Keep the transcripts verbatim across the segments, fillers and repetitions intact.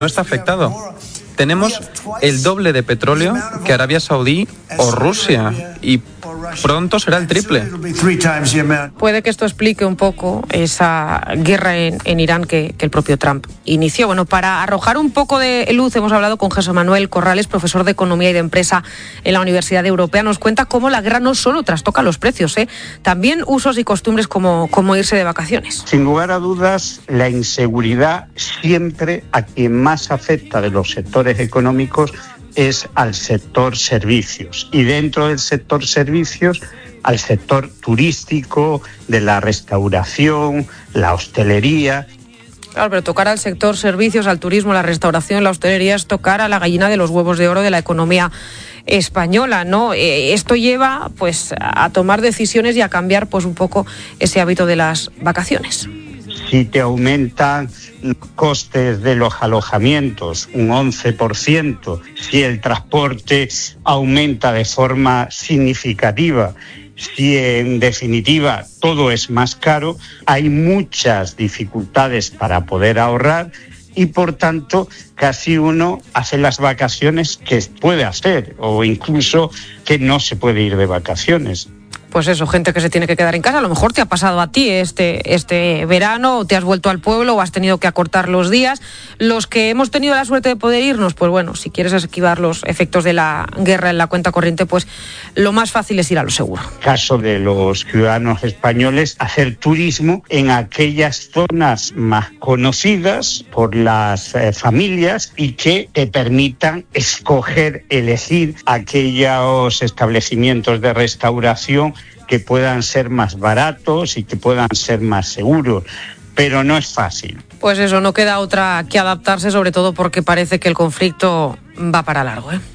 no está afectado. Tenemos el doble de petróleo que Arabia Saudí o Rusia y pronto será el triple. Puede que esto explique un poco esa guerra en, en Irán que, que el propio Trump inició. Bueno, para arrojar un poco de luz hemos hablado con José Manuel Corrales, profesor de Economía y de Empresa en la Universidad Europea. Nos cuenta cómo la guerra no solo trastoca los precios, ¿eh? también usos y costumbres como, como irse de vacaciones. Sin lugar a dudas, la inseguridad siempre a quien más afecta de los sectores económicos es al sector servicios, y dentro del sector servicios al sector turístico, de la restauración, la hostelería. Claro, pero tocar al sector servicios, al turismo, la restauración, la hostelería es tocar a la gallina de los huevos de oro de la economía española, ¿no? Eh, esto lleva pues a tomar decisiones y a cambiar pues un poco ese hábito de las vacaciones. Si te aumentan los costes de los alojamientos un once por ciento, si el transporte aumenta de forma significativa, si en definitiva todo es más caro, hay muchas dificultades para poder ahorrar y por tanto casi uno hace las vacaciones que puede hacer o incluso que no se puede ir de vacaciones. Pues eso, gente que se tiene que quedar en casa. A lo mejor te ha pasado a ti este, este verano, o te has vuelto al pueblo o has tenido que acortar los días. Los que hemos tenido la suerte de poder irnos, pues bueno, si quieres esquivar los efectos de la guerra en la cuenta corriente, pues lo más fácil es ir a lo seguro. Caso de los ciudadanos españoles, hacer turismo en aquellas zonas más conocidas por las eh, familias y que te permitan escoger, elegir aquellos establecimientos de restauración que puedan ser más baratos y que puedan ser más seguros, pero no es fácil. Pues eso, no queda otra que adaptarse, sobre todo porque parece que el conflicto va para largo, ¿eh?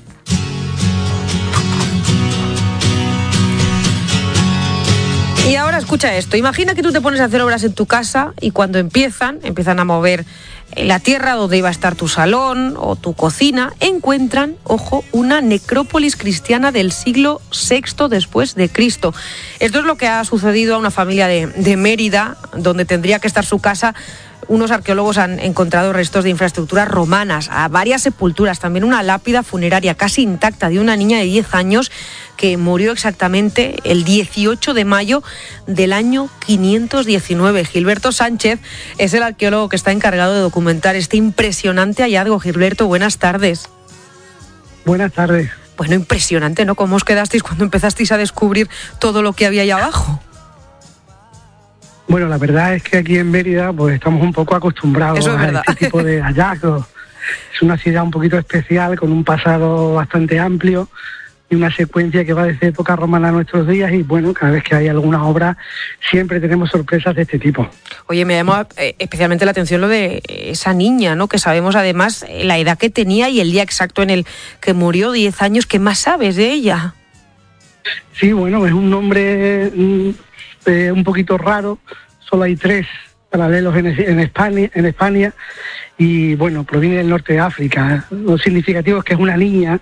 Y ahora escucha esto, imagina que tú te pones a hacer obras en tu casa y cuando empiezan, empiezan a mover la tierra donde iba a estar tu salón o tu cocina, encuentran, ojo, una necrópolis cristiana del siglo sexto después de Cristo. Esto es lo que ha sucedido a una familia de, de Mérida, donde tendría que estar su casa. Unos arqueólogos han encontrado restos de infraestructuras romanas, a varias sepulturas, también una lápida funeraria casi intacta de una niña de diez años que murió exactamente el dieciocho de mayo del año quinientos diecinueve. Gilberto Sánchez es el arqueólogo que está encargado de documentar este impresionante hallazgo. Gilberto, buenas tardes. Buenas tardes. Bueno, impresionante, ¿no? ¿Cómo os quedasteis cuando empezasteis a descubrir todo lo que había ahí abajo? Bueno, la verdad es que aquí en Mérida pues estamos un poco acostumbrados a este tipo de hallazgos. Es una ciudad un poquito especial, con un pasado bastante amplio y una secuencia que va desde época romana a nuestros días y bueno, cada vez que hay alguna obra siempre tenemos sorpresas de este tipo. Oye, me llama eh, especialmente la atención lo de esa niña, ¿no? Que sabemos además la edad que tenía y el día exacto en el que murió, diez años. ¿Qué más sabes de ella? Sí, bueno, es un nombre mm, eh, un poquito raro. Solo hay tres paralelos en, en, España, en España y bueno, proviene del norte de África. Lo significativo es que es una niña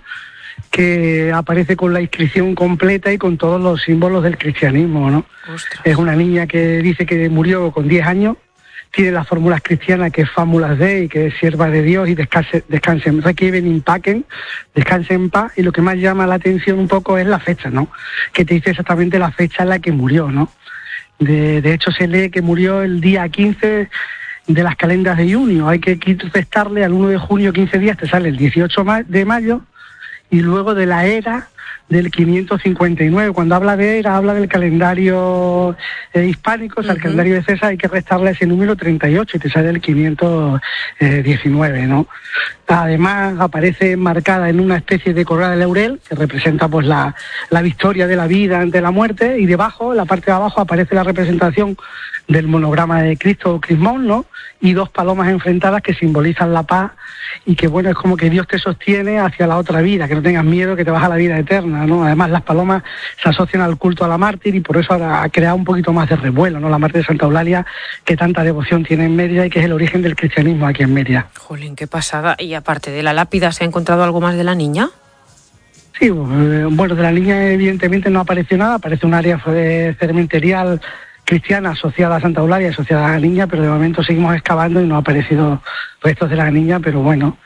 que aparece con la inscripción completa y con todos los símbolos del cristianismo, ¿no? Ostras. Es una niña que dice que murió con diez años, tiene las fórmulas cristianas que es Fámulas Dei, que es sierva de Dios y descanse, descansen, requieren impaquen, descansen en paz, y lo que más llama la atención un poco es la fecha, ¿no? Que te dice exactamente la fecha en la que murió, ¿no? De, de hecho se lee que murió el día quince de las calendas de junio. Hay que restarle al uno de junio quince días, te sale el dieciocho de mayo, y luego de la era del quinientos cincuenta y nueve. Cuando habla de era, habla del calendario eh, hispánico, o sea, uh-huh. El calendario de César, hay que restarle ese número treinta y ocho y te sale el quinientos diecinueve, ¿no? Además aparece enmarcada en una especie de corona de laurel que representa pues la, la victoria de la vida ante la muerte, y debajo, en la parte de abajo, aparece la representación del monograma de Cristo o Crismón, ¿no? Y dos palomas enfrentadas que simbolizan la paz y que bueno, es como que Dios te sostiene hacia la otra vida, que no tengas miedo, que te vas a la vida eterna, ¿no? Además las palomas se asocian al culto a la mártir y por eso ha creado un poquito más de revuelo, ¿no? La mártir de Santa Eulalia, que tanta devoción tiene en Mérida y que es el origen del cristianismo aquí en Mérida. Jolín, qué pasada. Y aparte de la lápida, ¿se ha encontrado algo más de la niña? Sí, bueno, de la niña evidentemente no apareció nada, aparece un área cementerial cristiana asociada a Santa Eulalia, asociada a la niña, pero de momento seguimos excavando y no ha aparecido restos de la niña, pero bueno,